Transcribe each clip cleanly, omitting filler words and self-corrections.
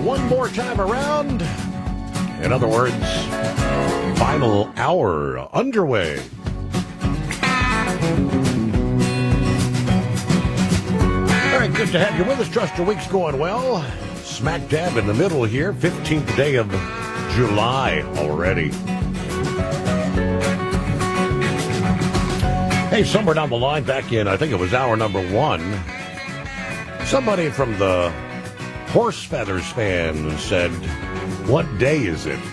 one more time around. In other words, final hour underway. All right, good to have you with us. Trust your week's going well. Smack dab in the middle here, 15th day of July already. Hey, somewhere down the line, back in, I think it was hour number one, somebody from the Horse Feathers fan said, "What day is it?"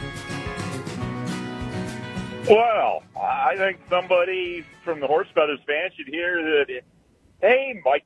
Well, I think somebody from the Horse Feathers fan should hear that. Hey, Mike,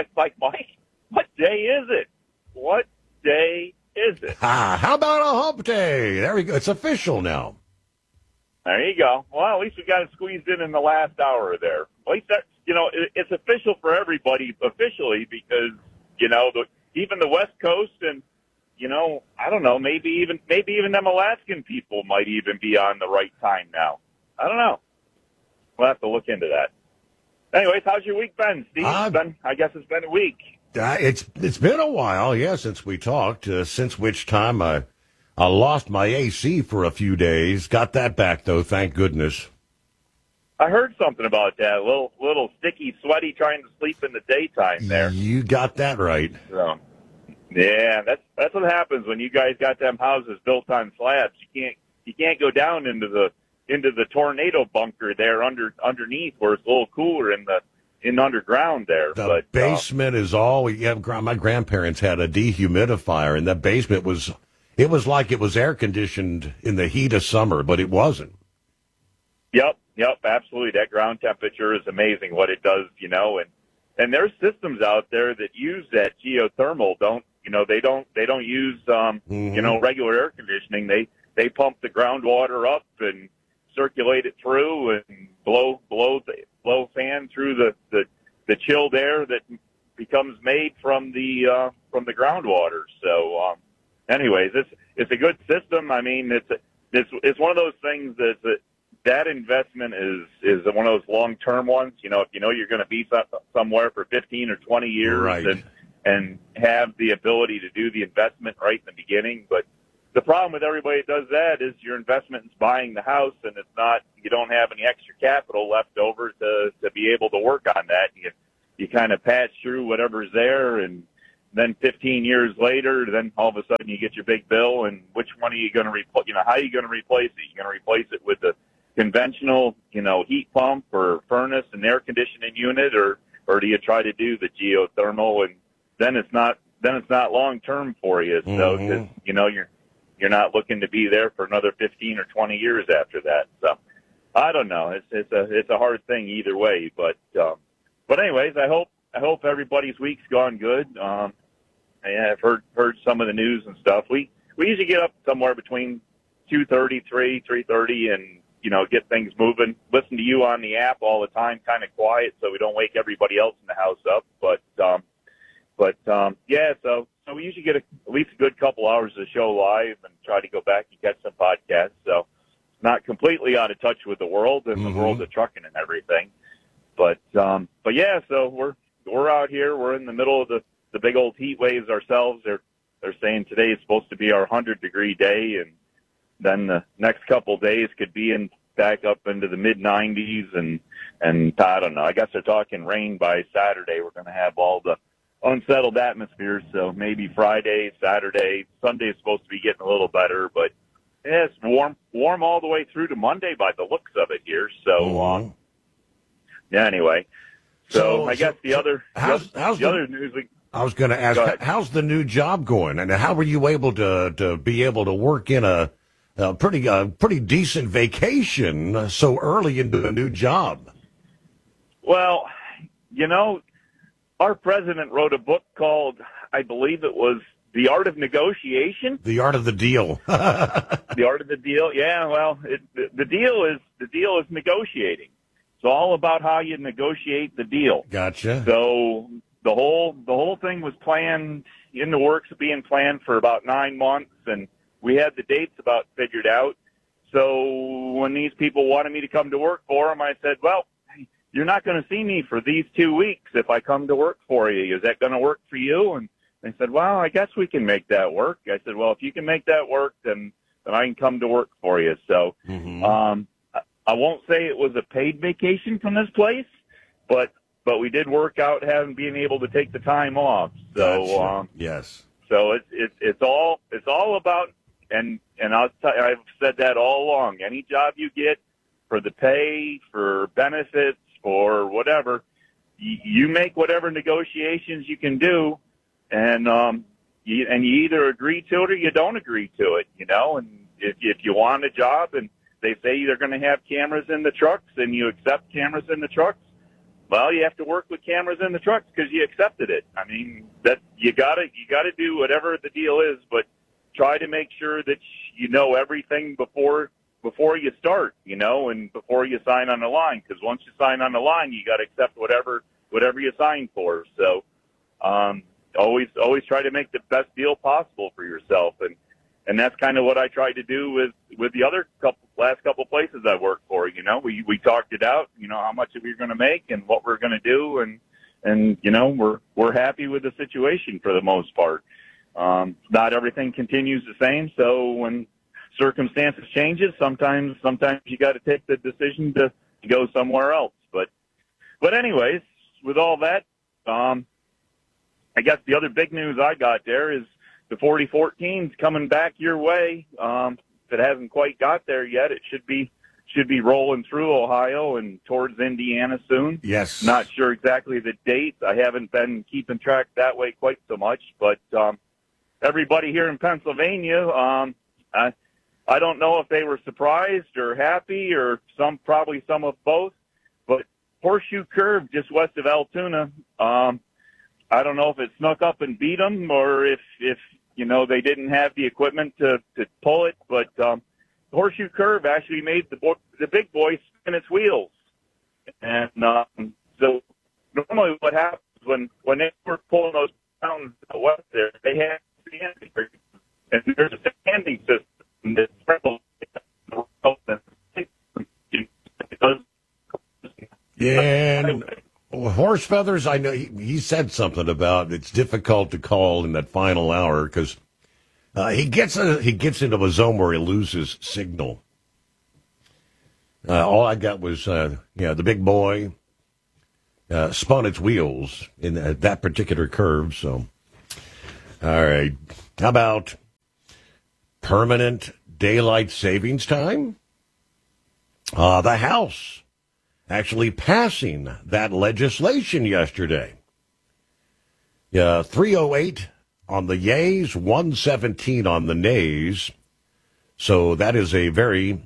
what day is it? What day is it? How about a hump day? There we go. It's official now. There you go. Well, at least we got it squeezed in the last hour there. At least that, it's official for everybody officially because, even the West Coast and, I don't know, maybe even them Alaskan people might even be on the right time now. I don't know. We'll have to look into that. Anyways, how's your week been, Steve? I guess it's been a week. It's been a while, yeah, since we talked, since which time I lost my AC for a few days. Got that back, though, thank goodness. I heard something about that. A little sticky, sweaty, trying to sleep in the daytime there. You got that right. So, yeah, that's what happens when you guys got them houses built on slabs. You can't go down into the tornado bunker there underneath where it's a little cooler in underground there. The basement is all we have. My grandparents had a dehumidifier, and that basement was like it was air conditioned in the heat of summer, but it wasn't. Yep, absolutely. That ground temperature is amazing what it does, and there's systems out there that use that geothermal. They don't use regular air conditioning. They pump the groundwater up and circulate it through and blow fan through the chilled air that becomes made from the groundwater. So, anyways, it's a good system. I mean, it's one of those things that investment is one of those long-term ones. If you're going to be somewhere for 15 or 20 years, right, and have the ability to do the investment right in the beginning. But the problem with everybody that does that is your investment is buying the house, and you don't have any extra capital left over to be able to work on that. You kind of patch through whatever's there, and then 15 years later, then all of a sudden you get your big bill, and which one are you going to replace? How are you going to replace it? You're going to replace it with the conventional, heat pump or furnace and air conditioning unit, or do you try to do the geothermal? And then it's not long term for you. So, cause, you're not looking to be there for another 15 or 20 years after that. So I don't know. It's a hard thing either way, but anyways, I hope everybody's week's gone good. I've heard some of the news and stuff. We usually get up somewhere between 2:30, 3:30 and, get things moving. Listen to you on the app all the time, kind of quiet, so we don't wake everybody else in the house up. So we usually get at least a good couple hours of the show live and try to go back and catch some podcasts. So not completely out of touch with the world and the world of trucking and everything. But yeah, so we're out here. We're in the middle of the big old heat waves ourselves. They're saying today is supposed to be our 100-degree day, and then the next couple days could be back up into the mid-90s, and I don't know. I guess they're talking rain by Saturday. We're going to have all the unsettled atmosphere, so maybe Friday, Saturday, Sunday is supposed to be getting a little better, but yeah, it's warm all the way through to Monday by the looks of it here. So, yeah. Anyway, so I guess the other news. I was going to ask, how's the new job going, and how were you able to be able to work in a pretty decent vacation so early into the new job? Well, our president wrote a book called, I believe it was The Art of Negotiation. The Art of the Deal. The Art of the Deal. Yeah. Well, the deal is negotiating. It's all about how you negotiate the deal. Gotcha. So the whole thing was planned in the works of being planned for about 9 months, and we had the dates about figured out. So when these people wanted me to come to work for them, I said, well, you're not going to see me for these 2 weeks if I come to work for you. Is that going to work for you? And They said, well, I guess we can make that work. I said, well, if you can make that work, then I can come to work for you. So I won't say it was a paid vacation from this place, but we did work out being able to take the time off. So gotcha. Yes. So it's all about, and I've said that all along. Any job you get, for the pay, for benefits, for whatever, you make whatever negotiations you can do. And you either agree to it or you don't agree to it, And if you want a job and they say they're going to have cameras in the trucks and you accept cameras in the trucks, well, you have to work with cameras in the trucks because you accepted it. I mean, that you gotta do whatever the deal is, but try to make sure that you know everything before you start, and before you sign on the line. Because once you sign on the line, you got to accept whatever you sign for. So. Always try to make the best deal possible for yourself, and that's kind of what I tried to do with the other last couple places I worked for. We talked it out. How much we were going to make and what we're going to do, and we're happy with the situation for the most part. Not everything continues the same, so when circumstances changes, sometimes you got to take the decision to go somewhere else. But anyways, with all that. I guess the other big news I got there is the 4014's coming back your way. If it hasn't quite got there yet, it should be rolling through Ohio and towards Indiana soon. Yes. Not sure exactly the date. I haven't been keeping track that way quite so much, but everybody here in Pennsylvania, I don't know if they were surprised or happy or probably some of both, but Horseshoe Curve just west of Altoona, I don't know if it snuck up and beat them or if they didn't have the equipment to pull it, but Horseshoe Curve actually made the big boy spin its wheels. And so normally what happens when they were pulling those mountains west there, they had standing, and there's a standing system that's yeah. Horse feathers, I know he said something about it's difficult to call in that final hour because he gets into a zone where he loses signal. All I got was the big boy spun its wheels in that particular curve. So, all right, how about permanent daylight savings time? The House actually passing that legislation yesterday. 308 on the yays, 117 on the nays. So that is a very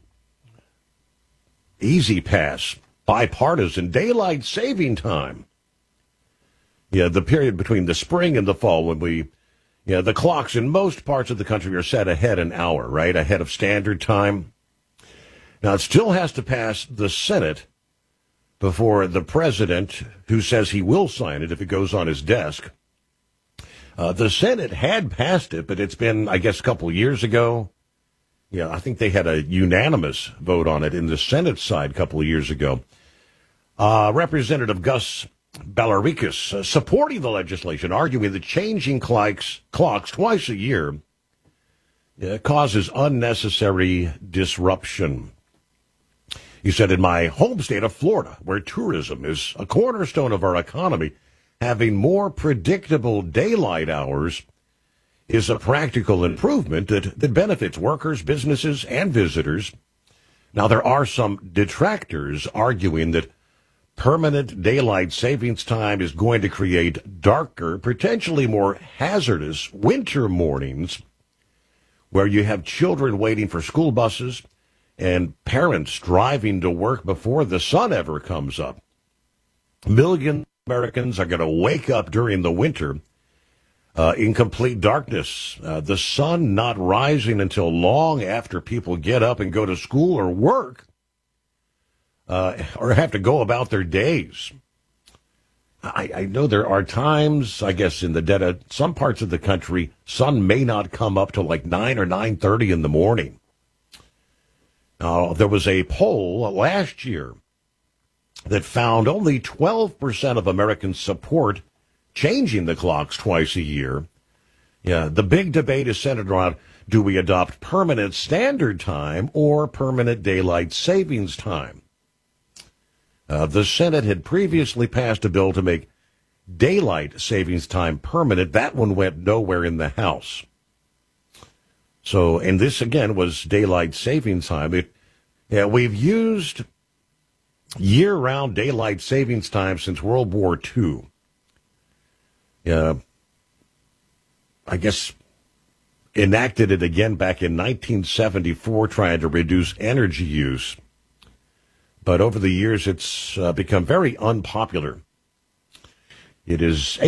easy pass, bipartisan daylight saving time. The period between the spring and the fall when the clocks in most parts of the country are set ahead an hour, right, ahead of standard time. Now, it still has to pass the Senate before the president, who says he will sign it if it goes on his desk. The Senate had passed it, but it's been, I guess, a couple of years ago. Yeah, I think they had a unanimous vote on it in the Senate side a couple of years ago. Representative Gus Balarikis supporting the legislation, arguing that changing clocks twice a year causes unnecessary disruption. He said, in my home state of Florida, where tourism is a cornerstone of our economy, having more predictable daylight hours is a practical improvement that benefits workers, businesses, and visitors. Now, there are some detractors arguing that permanent daylight savings time is going to create darker, potentially more hazardous winter mornings where you have children waiting for school buses and parents driving to work before the sun ever comes up. Millions of Americans are going to wake up during the winter in complete darkness, the sun not rising until long after people get up and go to school or work, or have to go about their days. I know there are times, I guess, in the dead of some parts of the country, sun may not come up till like 9 or 9:30 in the morning. There was a poll last year that found only 12% of Americans support changing the clocks twice a year. Yeah, the big debate is centered around, do we adopt permanent standard time or permanent daylight savings time? The Senate had previously passed a bill to make daylight savings time permanent. That one went nowhere in the House. So, and this again was daylight savings time. We've used year-round daylight savings time since World War II. I guess enacted it again back in 1974, trying to reduce energy use. But over the years, it's become very unpopular. It is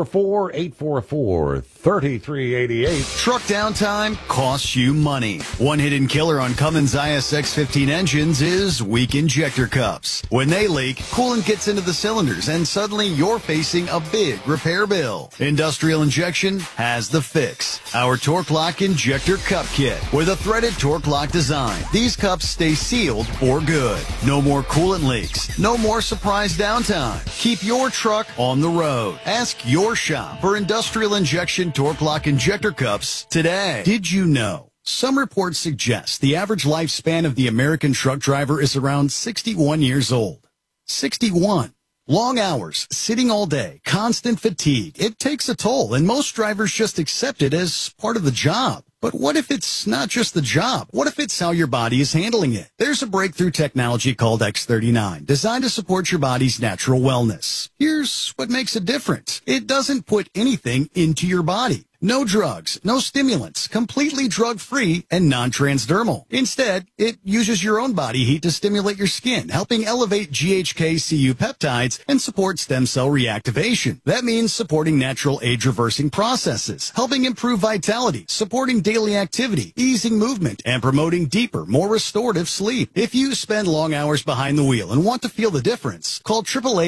844-844-3388. Truck downtime costs you money. One hidden killer on Cummins ISX-15 engines is weak injector cups. When they leak, coolant gets into the cylinders and suddenly you're facing a big repair bill. Industrial Injection has the fix. Our Torque Lock Injector Cup Kit with a threaded Torque Lock design. These cups stay sealed for good. No more coolant leaks. No more surprise downtime. Keep your truck on the road. Ask your shop for Industrial Injection Torque Lock Injector Cups today. Did you know? Some reports suggest the average lifespan of the American truck driver is around 61 years old. 61. Long hours, sitting all day, constant fatigue. It takes a toll, and most drivers just accept it as part of the job. But what if it's not just the job? What if it's how your body is handling it? There's a breakthrough technology called X39, designed to support your body's natural wellness. Here's what makes it different. It doesn't put anything into your body. No drugs, no stimulants, completely drug-free and non-transdermal. Instead, it uses your own body heat to stimulate your skin, helping elevate GHK-Cu peptides and support stem cell reactivation. That means supporting natural age-reversing processes, helping improve vitality, supporting daily activity, easing movement, and promoting deeper, more restorative sleep. If you spend long hours behind the wheel and want to feel the difference, call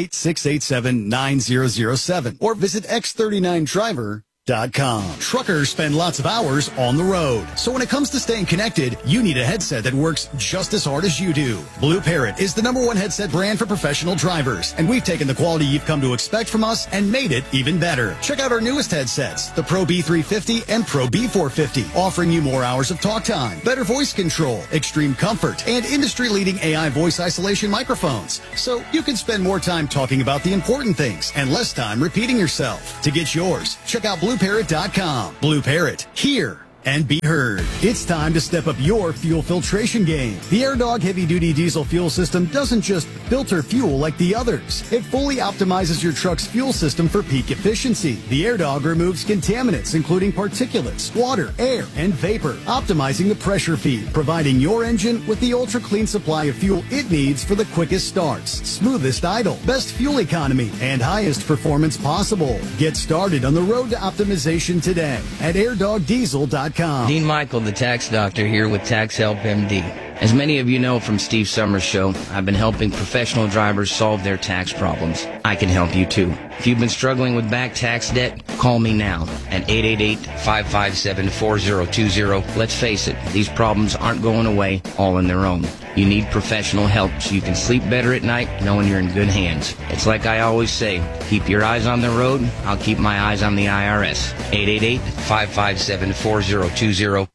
888-687-9007 or visit X39Driver.com. Truckers spend lots of hours on the road. So when it comes to staying connected, you need a headset that works just as hard as you do. Blue Parrot is the #1 headset brand for professional drivers, and we've taken the quality you've come to expect from us and made it even better. Check out our newest headsets, the Pro B350 and Pro B450, offering you more hours of talk time, better voice control, extreme comfort, and industry-leading AI voice isolation microphones. So you can spend more time talking about the important things and less time repeating yourself. To get yours, check out BlueParrot.com. Blue Parrot, hear and be heard. It's time to step up your fuel filtration game. The AirDog heavy-duty diesel fuel system doesn't just filter fuel like the others. It fully optimizes your truck's fuel system for peak efficiency. The AirDog removes contaminants, including particulates, water, air, and vapor, optimizing the pressure feed, providing your engine with the ultra-clean supply of fuel it needs for the quickest starts, smoothest idle, best fuel economy, and highest performance possible. Get started on the road to optimization today at airdogdiesel.com. Dean Michael, the tax doctor, here with Tax Help MD. As many of you know from Steve Summers' show, I've been helping professional drivers solve their tax problems. I can help you too. If you've been struggling with back tax debt, call me now at 888-557-4020. Let's face it, these problems aren't going away all on their own. You need professional help so you can sleep better at night knowing you're in good hands. It's like I always say, keep your eyes on the road, I'll keep my eyes on the IRS. 888-557-4020.